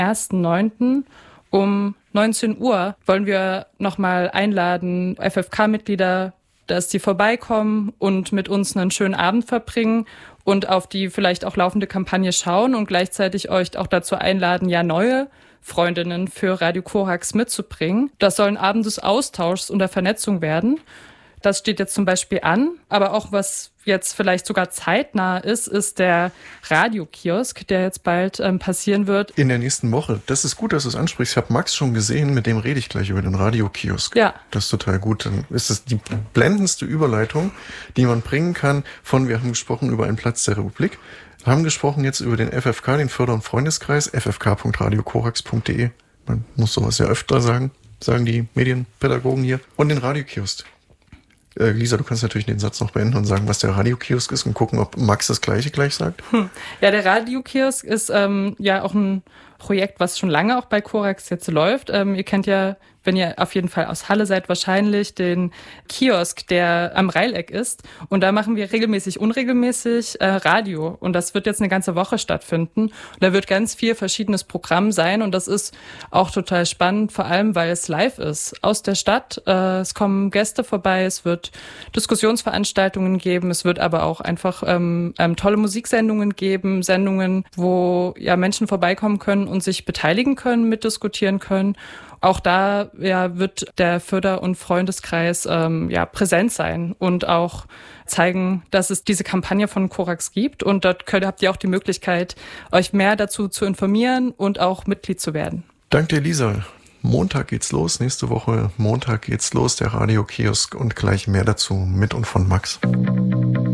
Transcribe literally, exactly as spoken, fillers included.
ersten neunten um neunzehn Uhr wollen wir nochmal einladen, F F K-Mitglieder, dass die vorbeikommen und mit uns einen schönen Abend verbringen und auf die vielleicht auch laufende Kampagne schauen und gleichzeitig euch auch dazu einladen, ja neue Freundinnen für Radio Korax mitzubringen. Das soll ein Abend des Austauschs und der Vernetzung werden. Das steht jetzt zum Beispiel an, aber auch was jetzt vielleicht sogar zeitnah ist, ist der Radiokiosk, der jetzt bald ähm, passieren wird. In der nächsten Woche. Das ist gut, dass du es ansprichst. Ich habe Max schon gesehen, mit dem rede ich gleich über den Radiokiosk. Ja. Das ist total gut. Dann ist es die blendendste Überleitung, die man bringen kann von, wir haben gesprochen über einen Platz der Republik, haben gesprochen jetzt über den F F K, den Förder- und Freundeskreis, f f k punkt radio korax punkt d e. Man muss sowas ja öfter sagen, sagen die Medienpädagogen hier. Und den Radiokiosk. Äh, Lisa, du kannst natürlich den Satz noch beenden und sagen, was der Radiokiosk ist und gucken, ob Max das Gleiche gleich sagt. Hm. Ja, der Radiokiosk ist ähm, ja auch ein Projekt, was schon lange auch bei Korax jetzt läuft. Ähm, ihr kennt ja, wenn ihr auf jeden Fall aus Halle seid, wahrscheinlich den Kiosk, der am Reileck ist. Und da machen wir regelmäßig, unregelmäßig äh, Radio. Und das wird jetzt eine ganze Woche stattfinden. Und da wird ganz viel verschiedenes Programm sein. Und das ist auch total spannend, vor allem, weil es live ist. Aus der Stadt. Äh, es kommen Gäste vorbei. Es wird Diskussionsveranstaltungen geben. Es wird aber auch einfach ähm, ähm, tolle Musiksendungen geben. Sendungen, wo ja Menschen vorbeikommen können und sich beteiligen können, mitdiskutieren können. Auch da ja, wird der Förder- und Freundeskreis ähm, ja, präsent sein und auch zeigen, dass es diese Kampagne von Korax gibt. Und dort könnt, habt ihr auch die Möglichkeit, euch mehr dazu zu informieren und auch Mitglied zu werden. Dank dir, Lisa. Montag geht's los. Nächste Woche Montag geht's los, der Radiokiosk und gleich mehr dazu mit und von Max.